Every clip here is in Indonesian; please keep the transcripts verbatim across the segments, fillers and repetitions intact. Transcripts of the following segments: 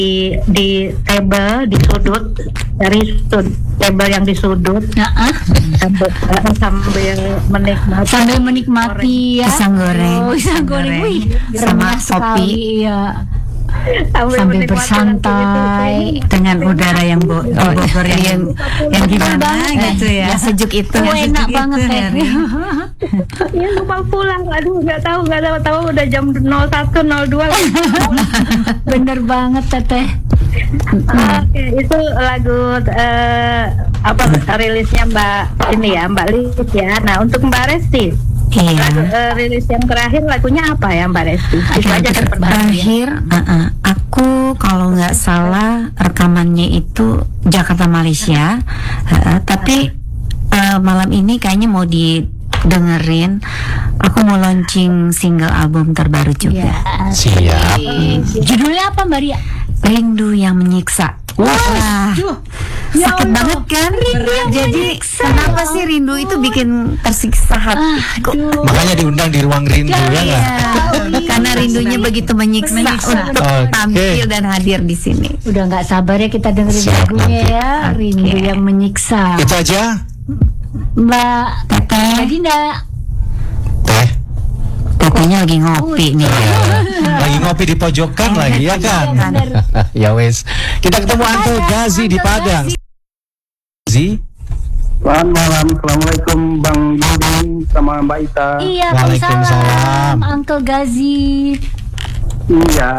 di di table di sudut, dari sudut table yang di sudut, Nah, sambil, sambil menikmati sambil menikmati ya Pisang goreng. Oh, pisang goreng, Goreng. wih, Sama renyah kopi. sekali, ya. sambil, sambil menikmati bersantai lagu itu. Dengan udara yang bo Oh, oh, Bogor yang yang, yang gimana banget, gitu ya, ya. sejuk itu, Oh, yang enak sejuk banget itu, teh. Heri. Ya lupa pulang, aduh nggak tahu nggak tahu tahu udah jam nol satu nol dua. Bener banget teteh. Oke, itu lagu eh, apa rilisnya Mbak ini ya Mbak Lis ya. Nah untuk Mbak Resti, Iya. lagu, eh, rilis yang terakhir lagunya apa ya Mbak Resti? Itu aja kan pertanyaan. Terakhir, uh-uh, aku kalau nggak salah rekamannya itu Jakarta Malaysia, uh, tapi uh, malam ini kayaknya mau didengerin. Aku mau launching single album terbaru juga. Siap. Judulnya apa Mbak Ria? Rindu yang menyiksa. Wah, Ya sakit Allah. banget kan? Jadi kenapa sih rindu itu bikin tersiksa hati? Kok- Makanya diundang di ruang rindu ya nggak? Iya, karena rindunya begitu menyiksa, Menyiksa. untuk Oke. tampil dan hadir di sini. Udah nggak sabar ya kita dengerin Siap, lagunya nanti. ya. Rindu Oke. yang menyiksa. Itu aja. Mbak Teteh, Mbak Dinda. Teh. tetehnya lagi ngopi nih. Lagi ngopi di pojokan lagi ya kan? Bener. Ya wes. Kita ketemu Uncle Gazi di Padang. Gazi. Selamat malam, assalamualaikum Bang Yudi sama Mbak Ita. Iya, Waalaikumsalam. Waalaikumsalam Uncle Gazi. Iya.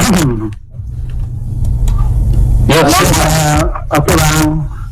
Yuk, Eh, Oke Bang.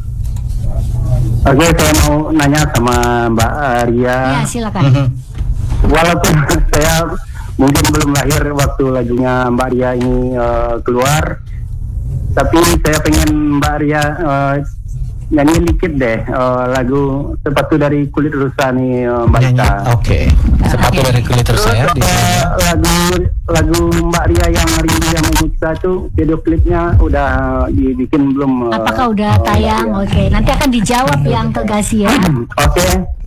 Oke, saya mau nanya sama Mbak Ria. Ya, silakan. Mhm. Walaupun saya mungkin belum lahir waktu lagunya Mbak Ria ini eh, keluar, tapi saya pengen Mbak Ria eh, nyanyi dikit deh eh, lagu Sepatu dari Kulit Rusa nih eh, Mbak Nyanyi. Ita. Oke. Sepatu dari kulit terus Terus saya. Di eh, lagu lagu Mbak Ria yang Rindu yang menyiksa tuh video klipnya udah dibikin belum? eh, Apakah udah oh, tayang? Mbak Ria? Oke, nanti akan dijawab ya Uncle Gazi ya. Oke,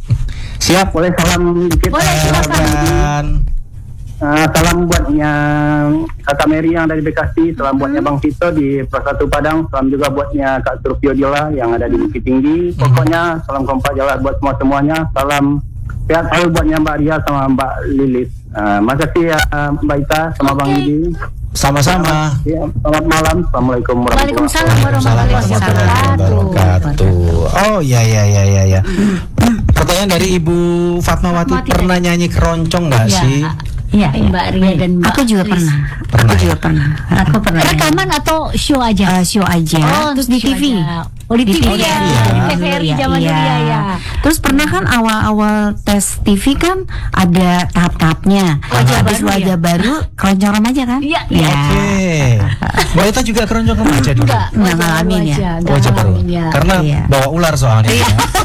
Siap. boleh salam dikit. Boleh, eh, silakan. Dan eh, salam buatnya Kakak Mary yang dari Bekasi, salam buatnya Bang Tito di Persatu Padang, salam juga buatnya Kak Turpio Diola yang ada di Bukit Tinggi. Pokoknya salam kompak jalan buat semua semuanya. Salam sehat selalu buatnya Mbak Ria sama Mbak Lilis. Uh, makasih ya Mbak Ita sama Bang Oke. Yudi. sama-sama. Ya, selamat malam. Assalamualaikum warahmatullahi Waalaikumsalam warahmatullahi wabarakatuh. wabarakatuh. Oh ya ya ya ya ya. Pertanyaan dari Ibu Fatmawati, Fatmawati. pernah nyanyi keroncong nggak Ya, sih? Iya, Mbak Ria dan Mbak aku juga Lis. pernah. Pernah Aku ya? juga pernah. Aku pernah. Rekaman atau show aja? Eh, show aja, terus di show T V. aja. Oh di T V ya, Iya. di T V R I zaman dulu ya ya. Terus pernah kan awal-awal tes T V kan ada tahap-tahapnya. Wajah Habis baru wajah ya? baru keroncong remaja kan? Iya, Iya. Oke. Mbak Ita juga keroncong remaja dulu. Enggak, Nggak ngalamin ya? wajah, nggak Wajah baru. ngalamin ya. Karena Iya. bawa ular soalnya.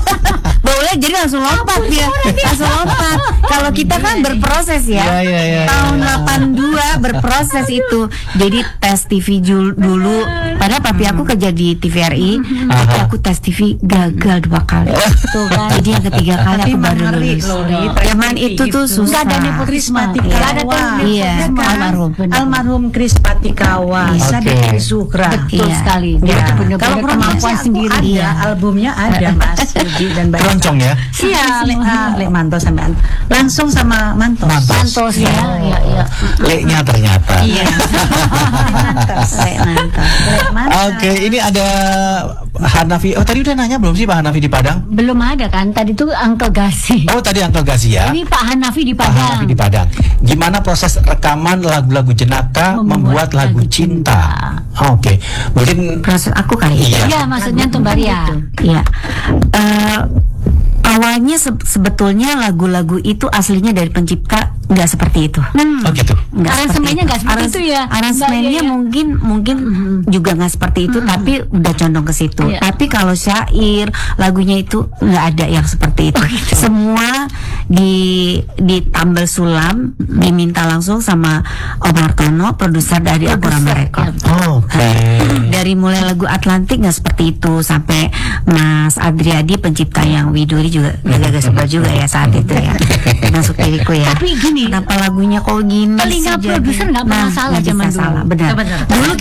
Boleh jadi langsung lompat dia. Langsung lompat. Kalau kita kan berproses ya. Iya, iya, iya, Tahun iya. delapan dua berproses itu. Jadi tes T V jul- dulu. Padahal papi aku kerja di T V R I. Tapi Aha. aku tes T V gagal dua kali. Tuh kan. Jadi yang ketiga kali Tapi aku baru ngeri lulus. loh, Ri, Zaman tes itu T V tuh itu. susah. Nggak ada nepotisme. Krismati Nggak ada Kawa. Iya, Ya kan? almarhum. Benar. Almarhum Kris Patikawa, bisa Oke. dari Sukra. Betul Iya. sekali. Dia Ya. itu benar-benar Kalau kemampuan kemampuan sendiri. ada, Iya. albumnya ada Mas Yudi dan Mbak Ita. Keroncong ya? Iya, Lek ah, Lek Manto sama An- langsung sama Manto. Mantos. Santos ya, ya, ya. Leknya ternyata. Iya. Mantos. Lek mantap. Lek Mantos. Oke, ini ada Hanafi. Oh, tadi udah nanya belum sih Pak Hanafi di Padang? Belum ada kan? Tadi tuh Uncle Gazi. Oh, tadi Uncle Gazi ya. Ini Pak Hanafi di Pak Padang. Hanafi di Padang. Gimana proses rekaman lagu-lagu Jenaka membuat, Membuat lagu lagu cinta? Oke, mungkin Proses aku kali ya. Iya. Iya, maksudnya tuh Mbak Ria. Iya. Eh, awalnya se- sebetulnya lagu-lagu itu aslinya dari pencipta nggak seperti itu. oh gitu. Nggak Aransemennya nggak seperti Arans- itu ya? Aransemennya Nggak, iya, iya. mungkin mungkin juga nggak seperti itu, tapi udah condong ke situ. Iya. Tapi kalau syair lagunya itu nggak ada yang seperti itu. Semua di ditambal sulam, diminta langsung sama Om Hartono, produser dari Akurama Record. Oke. Dari mulai lagu Atlantik nggak seperti itu, sampai Mas Adriadi pencipta yang Widuri juga agak sebel juga ya saat itu ya, masuk diriku ya. Tapi gini, Kenapa lagunya kok gini? telinga sih jadi? produser nggak pernah Nah, salah nggak bisa zaman dulu. salah, benar. Benar. Dulu